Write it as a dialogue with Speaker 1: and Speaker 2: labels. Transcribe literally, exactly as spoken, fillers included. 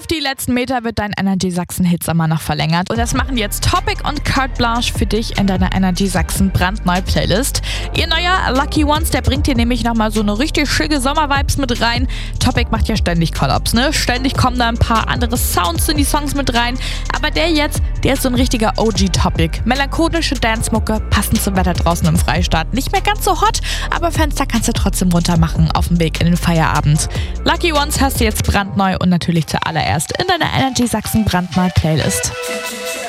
Speaker 1: die letzten Meter wird dein Energy Sachsen Hitsommer noch verlängert. Und das machen jetzt Topic und Carte Blanche für dich in deiner Energy Sachsen brandneue Playlist. Ihr neuer Lucky Ones, der bringt dir nämlich nochmal so eine richtig schicke Sommervibes mit rein. Topic macht ja ständig Collabs, ne? Ständig kommen da ein paar andere Sounds in die Songs mit rein. Aber der jetzt, der ist so ein richtiger O G-Topic. Melancholische Dance-Mucke, passend zum Wetter draußen im Freistaat. Nicht mehr ganz so hot, aber Fenster kannst du trotzdem runter machen auf dem Weg in den Feierabend. Lucky Ones hast du jetzt brandneu und natürlich zuallererst in deiner Energy Sachsen brandneu Playlist.